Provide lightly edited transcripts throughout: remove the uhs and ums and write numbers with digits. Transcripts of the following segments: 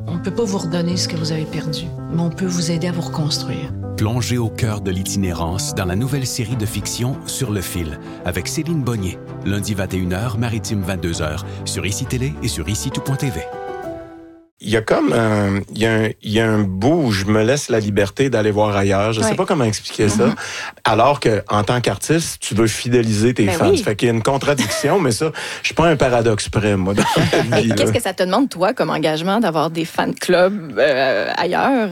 On ne peut pas vous redonner ce que vous avez perdu, mais on peut vous aider à vous reconstruire. Plongez au cœur de l'itinérance dans la nouvelle série de fiction Sur le fil avec Céline Bonnier. Lundi 21h, Maritime 22h, sur ICI Télé et sur ICI-tout.tv. Il y a comme il y a un bout où je me laisse la liberté d'aller voir ailleurs. Je sais pas comment expliquer ça. Alors que en tant qu'artiste, tu veux fidéliser tes fans. Fait qu'il y a une contradiction, mais ça, je suis pas un paradoxe près, moi, dans la vie. Qu'est-ce que ça te demande, toi, comme engagement, d'avoir des fan clubs ailleurs?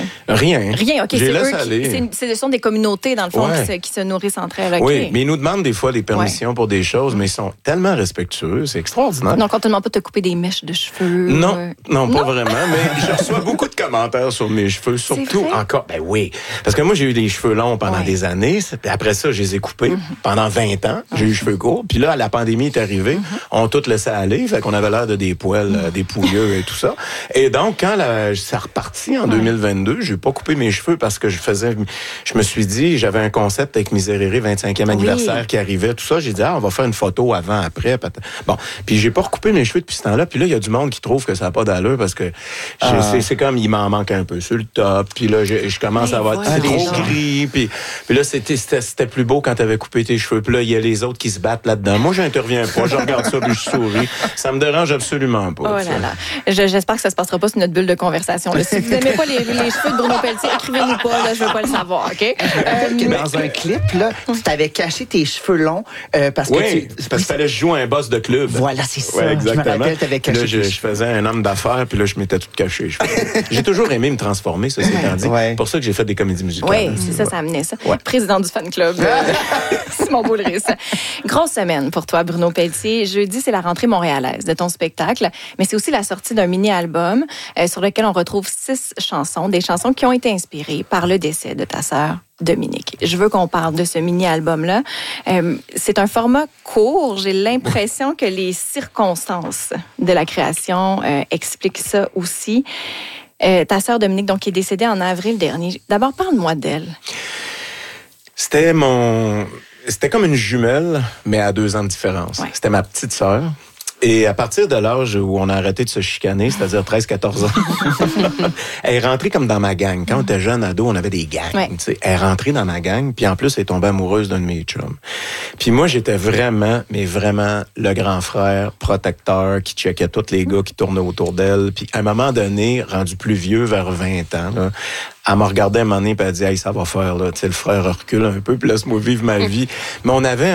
Rien. Rien, OK. J'ai laissé aller. Ce sont des communautés, dans le fond, qui se nourrissent entre elles. Okay. Oui, mais ils nous demandent des fois des permissions pour des choses, mais ils sont tellement respectueux. C'est extraordinaire. Donc, on te demande pas de te couper des mèches de cheveux? Non, pas vraiment, mais je reçois beaucoup de commentaires sur mes cheveux, surtout encore. Ben oui, parce que moi, j'ai eu des cheveux longs pendant des années. Après ça, je les ai coupés pendant 20 ans. J'ai eu les cheveux courts. Puis là, la pandémie est arrivée. On a tout laissé aller. Fait qu'on avait l'air de des poils, des pouilleux et tout ça. Et donc, quand ça repartit en 2022, j'ai pas coupé mes cheveux parce que je me suis dit, j'avais un concept avec Miserere 25e anniversaire qui arrivait, tout ça. J'ai dit, on va faire une photo avant, après. Bon. Puis j'ai pas recoupé mes cheveux depuis ce temps-là. Puis là, il y a du monde qui trouve que ça n'a pas d'allure parce que c'est comme il m'en manque un peu sur le top. Puis là, je commence à avoir trop gris. Puis là, c'était plus beau quand t'avais coupé tes cheveux. Puis là, il y a les autres qui se battent là-dedans. Moi, j'interviens pas. Je regarde ça puis je souris. Ça me dérange absolument pas. Oh là là. J'espère que ça se passera pas sur notre bulle de conversation. Là. Si vous n'aimez pas les cheveux de Bruno Pelletier, écrivez-nous pas. Là, je veux pas le savoir, OK? Dans un clip, là, tu t'avais caché tes cheveux longs parce que parce qu'il fallait jouer un boss de club. Voilà, c'est ça. Ouais, exactement. Je me rappelle, t'avais caché. Puis là, je faisais un homme d'affaires, puis là, je m'étais tout caché. J'ai toujours aimé me transformer, ça, c'est étant dit. C'est pour ça que j'ai fait des comédies musicales. Oui, c'est ça amenait ça. Président du fan club, Simon Boulris. Grosse semaine pour toi, Bruno Pelletier. Jeudi, c'est la rentrée montréalaise de ton spectacle, mais c'est aussi la sortie d'un mini-album sur lequel on retrouve 6 chansons, des chansons qui ont été inspirées par le décès de ta sœur, Dominique. Je veux qu'on parle de ce mini-album-là. C'est un format court. J'ai l'impression que les circonstances de la création expliquent ça aussi. Ta sœur Dominique, donc, qui est décédée en avril dernier. D'abord, parle-moi d'elle. C'était comme une jumelle, mais à 2 ans de différence. Ouais. C'était ma petite sœur. Et à partir de l'âge où on a arrêté de se chicaner, c'est-à-dire 13-14 ans, elle est rentrée comme dans ma gang. Quand on était jeune ado, on avait des gangs. Ouais. Elle est rentrée dans ma gang, puis en plus, elle est tombée amoureuse d'un de mes chums. Puis moi, j'étais vraiment, mais vraiment le grand frère protecteur qui checkait tous les gars qui tournaient autour d'elle. Puis à un moment donné, rendu plus vieux, vers 20 ans, là, elle m'a regardé un moment donné, puis elle a dit, hey, ça va faire, là. Tu sais, le frère recule un peu, puis laisse-moi vivre ma vie. Mais on avait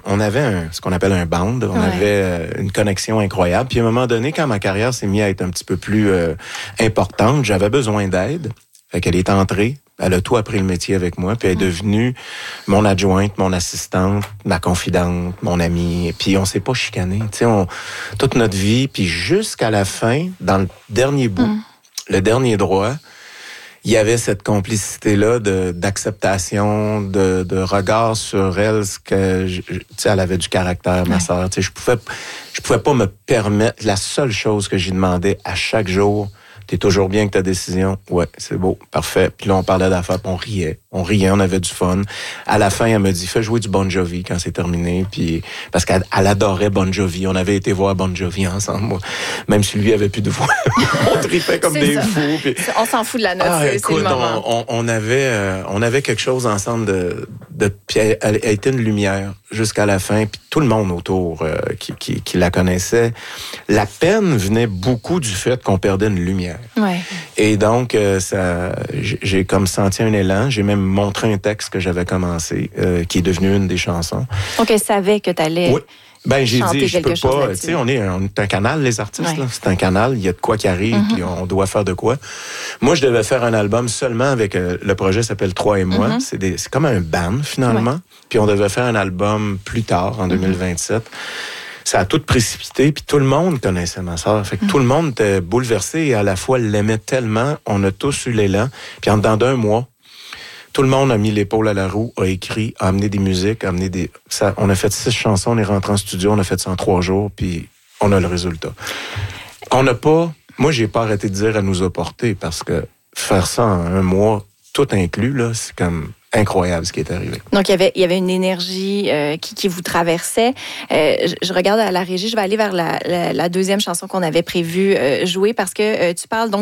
ce qu'on appelle un band. On avait une connexion incroyable. Puis à un moment donné, quand ma carrière s'est mise à être un petit peu plus importante, j'avais besoin d'aide. Fait qu'elle est entrée. Elle a tout appris le métier avec moi, puis elle est devenue mon adjointe, mon assistante, ma confidente, mon amie. Et puis on s'est pas chicané. Tu sais, toute notre vie, puis jusqu'à la fin, dans le dernier bout, le dernier droit, il y avait cette complicité-là d'acceptation, de regard sur elle, ce que tu sais, elle avait du caractère, ma sœur. Tu sais, je pouvais pas me permettre. La seule chose que j'y demandais à chaque jour, t'es toujours bien avec ta décision? Ouais, c'est beau, parfait. Puis là, on parlait d'affaires, puis on riait, on avait du fun. À la fin, elle me dit, fais jouer du Bon Jovi quand c'est terminé. Puis parce qu'elle adorait Bon Jovi. On avait été voir Bon Jovi ensemble, moi. Même si lui avait plus de voix. On tripait comme des fous. Puis... On s'en fout de la note, c'est le moment. On avait quelque chose ensemble puis elle était une lumière jusqu'à la fin. Puis tout le monde autour qui la connaissait. La peine venait beaucoup du fait qu'on perdait une lumière. Ouais. Et donc, j'ai comme senti un élan. J'ai même montré un texte que j'avais commencé, qui est devenu une des chansons. Donc, elle savait que tu allais... Oui. Ben, j'ai dit, je peux pas. Tu sais, on est un canal, les artistes, là. C'est un canal. Il y a de quoi qui arrive, puis on doit faire de quoi. Moi, je devais faire un album seulement avec, le projet s'appelle 3 et moi. C'est comme un band, finalement. Ouais. Puis on devait faire un album plus tard, en 2027. Ça a tout précipité, puis tout le monde connaissait ma sœur. Fait que tout le monde était bouleversé et à la fois l'aimait tellement. On a tous eu l'élan. Puis en dedans d'un mois, tout le monde a mis l'épaule à la roue, a écrit, a amené des musiques, on a fait 6 chansons, on est rentré en studio, on a fait ça en 3 jours, puis on a le résultat. Moi, j'ai pas arrêté de dire, elle nous a portés, parce que faire ça en 1 mois, tout inclus, là, c'est comme incroyable ce qui est arrivé. Donc, il y avait une énergie qui vous traversait. Je regarde à la régie, je vais aller vers la deuxième chanson qu'on avait prévu jouer, parce que tu parles donc